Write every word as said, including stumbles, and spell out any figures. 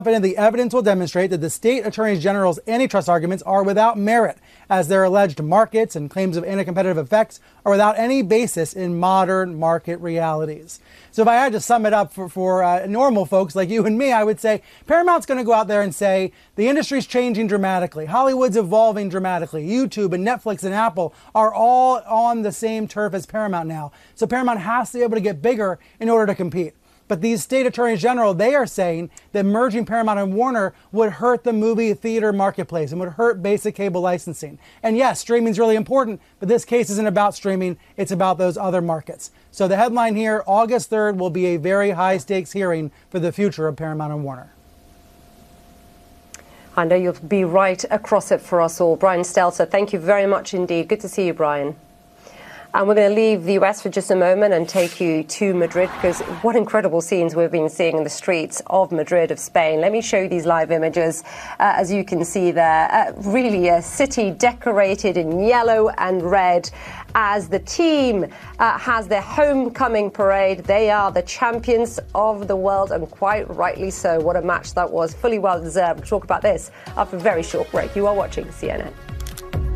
And the evidence will demonstrate that the state attorneys general's antitrust arguments are without merit, as their alleged markets and claims of anti-competitive effects are without any basis in modern market realities. So if I had to sum it up for, for uh, normal folks like you and me, I would say Paramount's going to go out there and say the industry's changing dramatically. Hollywood's evolving dramatically. YouTube and Netflix and Apple are all on the same turf as Paramount now. So Paramount has to be able to get bigger in order to compete. But these state attorneys general, they are saying that merging Paramount and Warner would hurt the movie theater marketplace and would hurt basic cable licensing. And yes, streaming is really important, but this case isn't about streaming. It's about those other markets. So the headline here, August third, will be a very high stakes hearing for the future of Paramount and Warner. I know you'll be right across it for us all. Brian Stelter, thank you very much indeed. Good to see you, Brian. And we're going to leave the U S for just a moment and take you to Madrid, because what incredible scenes we've been seeing in the streets of Madrid, of Spain. Let me show you these live images. Uh, as you can see there, uh, really a city decorated in yellow and red as the team uh, has their homecoming parade. They are the champions of the world, and quite rightly so. What a match that was, fully well deserved. We'll talk about this after a very short break. You are watching C N N.